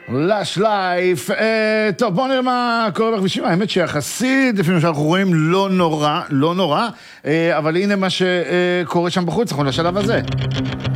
לש לייף, טוב בואו נראה מה קורה בכבישים, האמת שיחסית, לפי מה שאנחנו רואים, לא נורא, אבל הנה מה שקורה שם בחוץ, אנחנו לשלב הזה.